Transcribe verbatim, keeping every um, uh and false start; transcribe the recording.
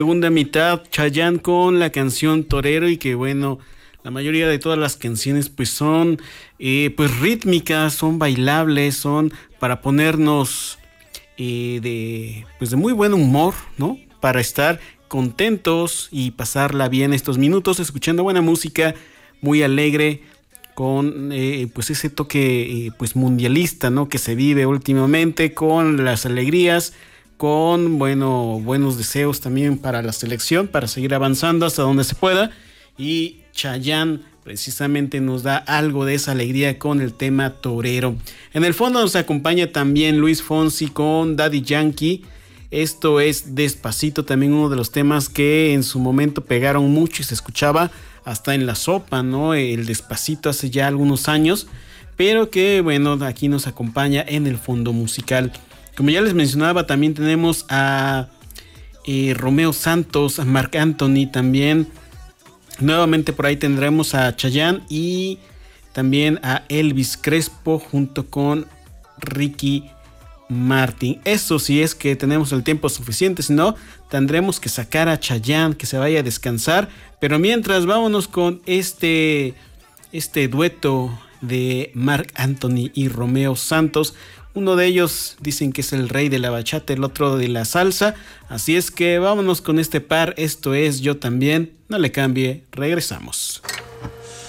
Segunda mitad, Chayanne con la canción Torero, y que bueno, la mayoría de todas las canciones pues son eh, pues rítmicas, son bailables, son para ponernos eh, de pues de muy buen humor, ¿no? Para estar contentos y pasarla bien estos minutos escuchando buena música, muy alegre, con eh, pues ese toque eh, pues mundialista, ¿no? Que se vive últimamente, con las alegrías, con bueno, buenos deseos también para la selección, para seguir avanzando hasta donde se pueda. Y Chayanne precisamente nos da algo de esa alegría con el tema Torero. En el fondo nos acompaña también Luis Fonsi con Daddy Yankee. Esto es Despacito, también uno de los temas que en su momento pegaron mucho y se escuchaba hasta en la sopa, ¿no? El Despacito hace ya algunos años, pero que bueno, aquí nos acompaña en el fondo musical. Como ya les mencionaba, también tenemos a eh, Romeo Santos, a Marc Anthony también. Nuevamente por ahí tendremos a Chayanne y también a Elvis Crespo junto con Ricky Martin. Eso sí es que tenemos el tiempo suficiente, si no, tendremos que sacar a Chayanne que se vaya a descansar. Pero mientras, vámonos con este, este dueto de Marc Anthony y Romeo Santos. Uno de ellos dicen que es el rey de la bachata, el otro de la salsa. Así es que vámonos con este par. Esto es Yo También. No le cambie, regresamos.